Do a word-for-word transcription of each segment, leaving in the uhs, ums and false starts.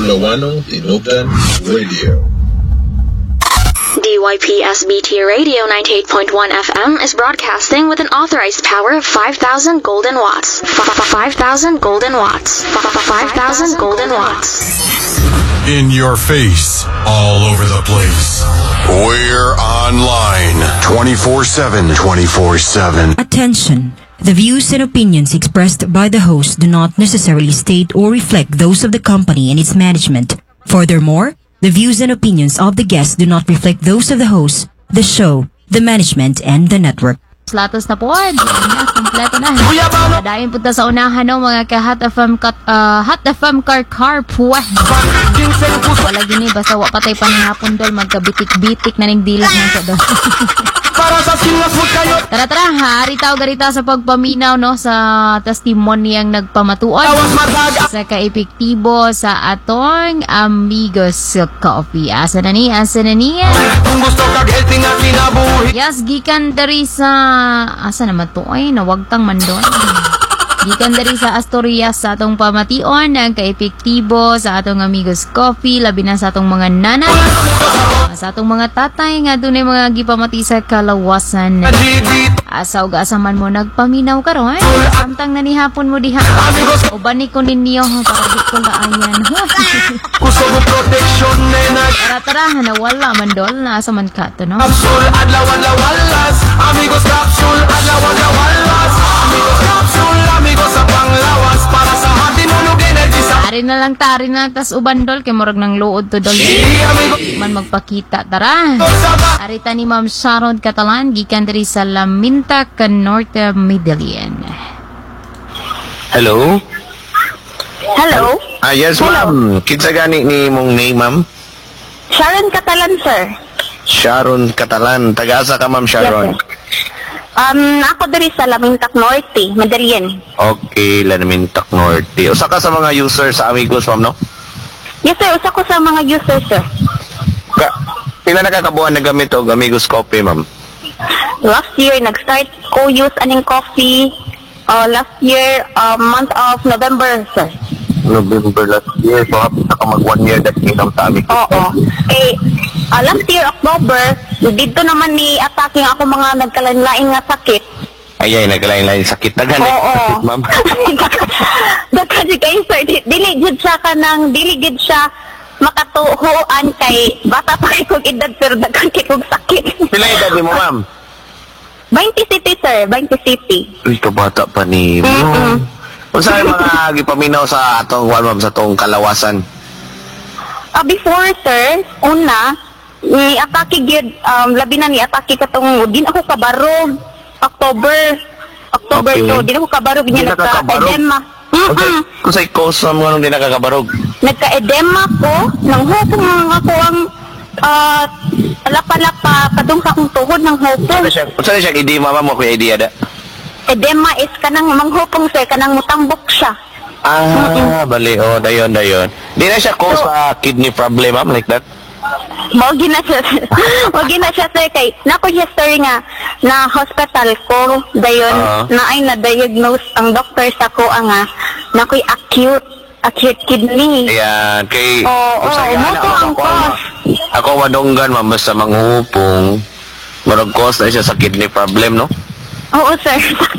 Bulawano Tinubdan Radio. D Y P S B T Radio ninety-eight point one F M is broadcasting with an authorized power of five thousand golden watts. five thousand golden watts. five thousand golden watts. In your face, all over the place. We're online twenty-four seven. twenty-four seven. Attention. The views and opinions expressed by the host do not necessarily state or reflect those of the company and its management. Furthermore, the views and opinions of the guests do not reflect those of the host, the show, the management, and the network. Slatos na po. Kompleto na. Dahil punta sa unahan ng mga ka-Hot F M, uh, Hot F M car car po. Wala gini, basta wapatay pa ng hapon doon. Magkabitik-bitik na ning dilat ng sa doon. Tara tara, haritaw garita sa pagpaminaw no sa testimonyang nagpamatuon sa kaepektibo sa atong Amigos Coffee. Asa na ni, asa na ni. Yes, gikan dari sa asa naman to ay nawagtang man doon. Gikan dari sa Asturias sa atong pamation ang kaepektibo sa atong Amigos Coffee, labi na sa atong mga nanay, sa atong mga tatay nga dunay mga gipamati sa kalawasan. Asa ug asa man mo nagpaminaw karon, samtang nanihapon mo diha. Uban ni ko ninyo para di ko laayan. Tara tara, nawala man dol na asa man ka to no. Capsule adlaw adlaw walas, Amigos Capsule adlaw adlaw walas, Amigos Capsule amigos sa panglawas para sa hati mo nung energy sa. Tari na lang tari na tas uban dol kay murag nang luod to dol. Man magpakita tara. Arita ni Ma'am Sharon Catalan gikan diri sa Laminta kan Norte Medellin. Hello. Hello. Ah yes ma'am. Kinsa gani ni mong name ma'am? Sharon Catalan, sir. Sharon Catalan. Taga-asa ka ma'am Sharon? Yes, um, ako diri sa Lamintac Norte, Medellin. Okay, Lamintac Norte. Usa ka sa mga user sa Amigos ma'am no? Yes sir, usa ko sa mga user sir. Ka pila na kakabuan na gamit og Amigos Coffee ma'am? Last year nag-start ko use aning coffee. Uh, last year, uh, month of November, sir. November last year, so happy na ka mag one year that inom sa Amigos Coffee. Eh, uh, last year, October, dito naman ni atake ako mga nagkalain-lain nga sakit. Ay, ay, nagkalain-lain sakit. Naghanap sakit, ma'am. Nagkasi kayo, sir. Diligid siya ka ng, diligid siya makatuhuan kay bata pa kay kong edad, sir. Nagkasi kong sakit. Pila edad mo, ma'am? twenty city, sir. twenty city. Uy, kabata pa ni mo. Mm-hmm. Kung saan mga gipaminaw sa atong one, ma'am, sa atong kalawasan? Uh, before, sir, una, ni atake gyud um labi na ni atake katong din ako kabaro October October okay. to din ako kabaro binya nagka-edema. Okay. Kung sa'y cause mo nung di nakakabarog? Nagka-edema ko nang hupong ako ang uh, lapa-lapa padung sa akong tuhod ng hupong. Kung saan siya edema ma'am mo kuya idea da? Edema is kanang manghupong sir kanang mutambok siya. Ah, mm-hmm. Bali, oh, dayon, dayon. Di na siya cause so, sa kidney problem, ma'am, like that? Mawagi na siya, mawagi na siya, sir, kay, nako history nga, na hospital ko, dayon, uh-huh. na ay na-diagnose ang doctor sa ko, nga, nako'y acute, acute kidney. Ayan, kay, oo, oo, moto ang cause. Ako madunggan, ma'am, basta manghupong, marag cause na siya sa kidney problem, no? Oo, sir.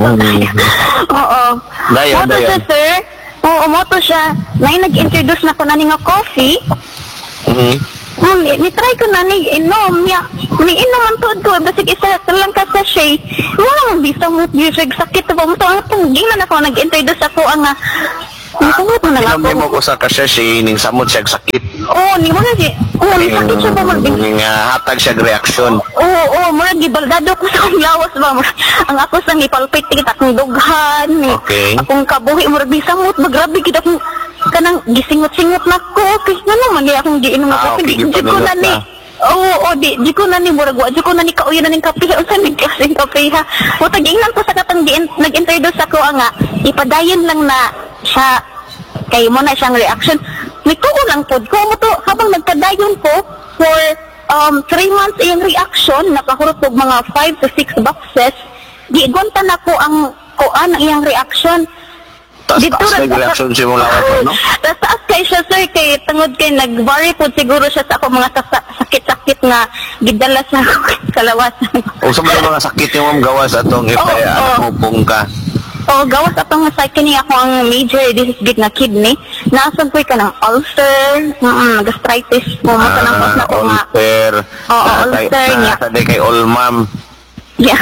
Oo. Dayon, moto dayon. siya, sir. Oo, moto siya. Nay, nag-introduce na ko na nga coffee. Mm-hmm. Hmm, ni-try ko na ni inom niya. Ni-inom ang tuod ko. Basig isa lang ka sa siya. Wala mong bisa mo yung sakit. Mo ito ang tungging na ako nag-introduce ako ang nga. Nitungod mo na lang ako. Inom mo ko sa kasya ning samot siya sakit. Oo, ni mo na siya. Oo, ni sakit siya ba magbing. Ning hatag siya reaksyon. Oo, oo. Mura gibaldado ko sa akong lawas ba. Ang ako sa ngipalpitik akong dughan. Okay. Akong kabuhi. Mura bisa mo. Magrabi kita akong kanang gisingot-singot na ko. Kasi nga naman niya akong giinom na ah, ko. Okay, di ko na ni. Oo, oo, di, di ko na ni murag wa. Di ko na ni kauyo na ning kape. O saan ning kasing kape ha. O tag-ingnan ko sa katang nag-introduce ako nga. Ipadayon lang na siya. Kay mo na siyang reaction. May tuo lang po. Kung mo to, habang nagpadayon ko for um, three months iyang reaction, nakahurot po mga five to six boxes, giigontan ako ang kuan ang iyang reaction. Taas-taas nag-reaction siya mong lawat, no? Taas-taas kay siya, sir. sir, kay tungod kay nag-worry po siguro siya sa ako mga kasa- sakit-sakit nga gidala sa kalawasan. O sa mga mga sakit yung ma'am gawas atong if Oo, ay oo. anak mo pong ka. O, gawas atong sa kini ako ang major disease na kidney. Naasag ko ka ng ulcer, mm, gastritis mo, mo ka ng na ko nga. ulcer. Oo, Na- ulcer na- niya. Sa day kay all ma'am. Yeah.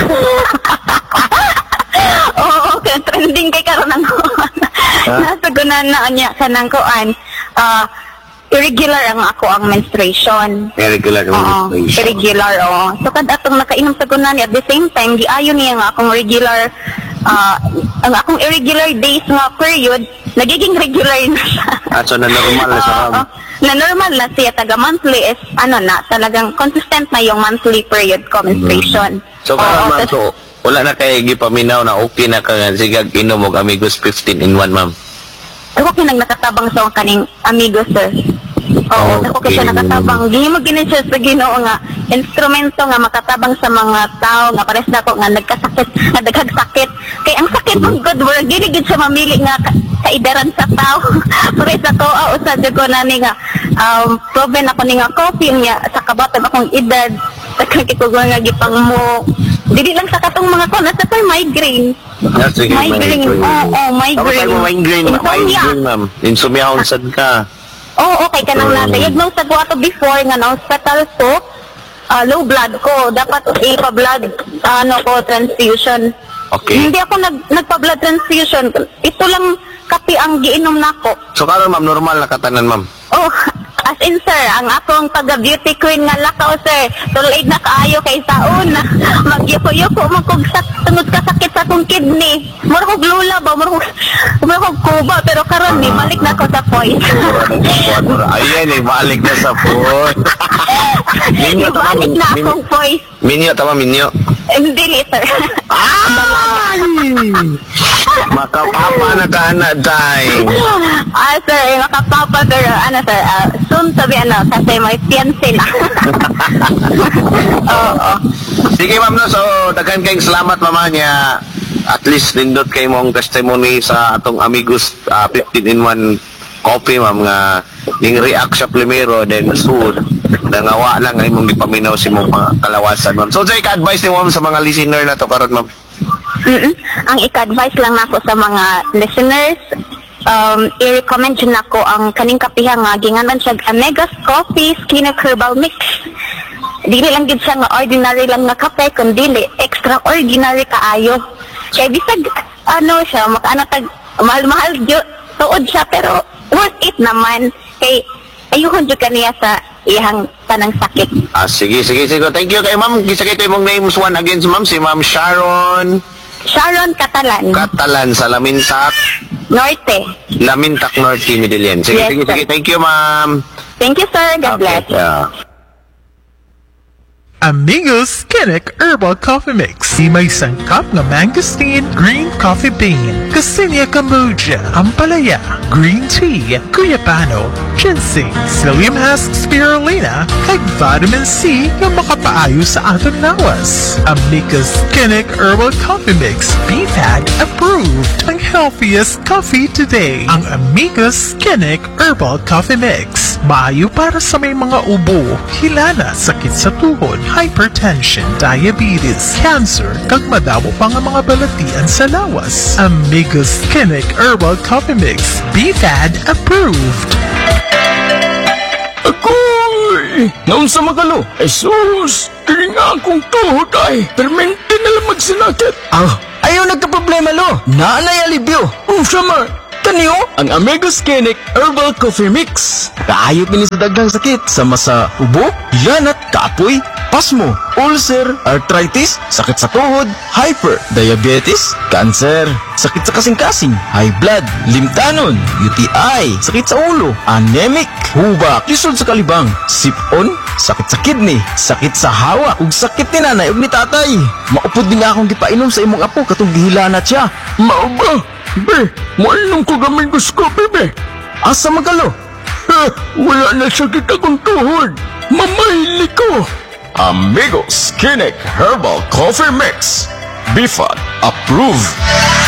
Oo, okay. Trending kay karon ng nasa gunan na niya kanang kuan. Ah, irregular ang ako ang menstruation. Irregular yung Oo, menstruation. irregular, oo. So, kad atong nakainom sa gunan at the same time, giayon niya nga akong regular, ah, ang akong irregular days nga period, nagiging regular na siya. Ah, so na normal na siya, Oo, ma'am. na normal na siya, taga monthly is, ano na, talagang consistent na yung monthly period ko, menstruation. So, Oo, para ma'am, tas- so, wala na kayo gipaminaw na okay na ka nga. Sige, inom og Amigos fifteen in one, ma'am. ako kinag nakatabang sa kaning amigo, sir. Oo, Okay. ako kasi nakatabang. Gihimo gini siya sa Ginoo nga instrumento nga makatabang sa mga tao nga pares na ko nga nagkasakit, nga daghang sakit. Kay ang sakit ng God word, dili gid siya mamili nga ka- kaidaran sa tao. Pares na ko ah, usa jud ko nani nga um proven ako ni nga coffee niya sa kabaton akong edad. Sakit ko nga gipang mo. Dili lang sa katong mga ko nasa kay migraine. Ah, sige, Migraine. Oo, oh, Tapos migraine. tayo migraine, Insomnia. migraine, ma'am. Insomnia sad ka. Oo, okay ka nang Mm. na-diagnose sa guwato before nga na hospital ko, ah, low blood ko. Dapat ipa-blood, ano ko, transfusion. Okay. Hindi ako nag, nagpa-blood transfusion. Ito lang kape ang giinom nako. So, karon ma'am, normal na katanan, ma'am. Oh, as in sir, ang akong taga-beauty queen nga lakaw sir, tulid na kaayo kay saon. Magyuko-yuko mo kog sa tungod ka sakit sa akong kidney. Mura kog lula ba, mura kog, mura kog kuba, pero karon ni balik na ko sa point. Ayan, eh, balik na sa phone. Minyo tama, Ibalik na minyo. akong voice. Minyo tama, minyo. Hindi later. Ay! Makapapa na ka na, day. Ah, sir, eh, makapapa, pero ano, sir, ah, soon sabi, ano, kasi may fiancé na. Oo. Sige, ma'am, no, so, daghan kayong salamat, mama niya. At least, nindot kayo mong testimony sa atong Amigos uh, fifteen in one coffee, ma'am, nga yung react siya primero, then soon, nangawa lang ay mong ipaminaw si mong mga kalawasan, ma'am. So, Jay, ka-advise ni ma'am sa mga listener na to karon, ma'am. Mm-mm. Ang ika-advise lang nako sa mga listeners, um, i-recommend yun nako ang kaning kapiha nga ginganan siya Amegas Coffee Skin Herbal Mix. Dili lang gid siya nga ordinary lang nga kape, kundi extraordinary kaayo. Kaya bisag ano siya, makaano tag mahal-mahal jud tuod siya, pero worth it naman. Kay ayuhon jud kaniya sa iyang tanang sakit. Ah, sige, sige, sige. Thank you kay ma'am. Kisa kayo mong names one again, si ma'am. Si ma'am Sharon Sharon Catalan, Catalan sa Lamintak, Norte. Lamintak Norte, Medellin. Sige, Yes, sige, sir. sige. Thank you, ma'am. Thank you, sir. God bless. Yeah. Amigos Kinnick Herbal Coffee Mix. Di may sangkap na mangosteen, green coffee bean, Cassinia Cambogia, Ampalaya, green tea, Cuyapano, ginseng, psyllium husk spirulina, kag vitamin C na makapaayo sa aton lawas. Amigos Kinnick Herbal Coffee Mix, B F A D approved. Ang healthiest coffee today. Ang Amigos Kinnick Herbal Coffee Mix. Maayo para sa may mga ubo, hilala, sakit sa tuhod, hypertension, diabetes, cancer, kag madamo pa nga mga balatian sa lawas. Amigos Kinnick Herbal Coffee Mix, B F A D approved. Agoy! Naun sa magalo, Jesus! Kaya nga akong tuhod ay, permente na lang magsinakit. Ah, ayaw nagka-problema lo. Naanay alibyo. Oh, sama! Kaniyo, ang Amigos Kinnick Herbal Coffee Mix. Kaayot ni sa daghang sakit sama sa ubo, hilanat, kapoy, pasmo, ulcer, arthritis, sakit sa tuhod, hyper, diabetes, cancer, sakit sa kasing-kasing, high blood, limtanon, U T I, sakit sa ulo, anemic, hubak, lisod sa kalibang, sipon, sakit sa kidney, sakit sa hawa, ug sakit ni nanay ug ni tatay. Maupod din nga akong gipainom sa imong apo katong gihilanat siya. Mao ba? Be, mainom ko gamay gusto ko, be. Asa magalo? Ha, wala na sakit akong tuhod. Mamahili ko. Amigos Kinnick Herbal Coffee Mix. B F A D approved.